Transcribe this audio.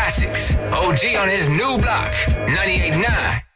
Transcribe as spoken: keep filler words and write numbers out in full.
classics. O G on his new block, ninety-eight point nine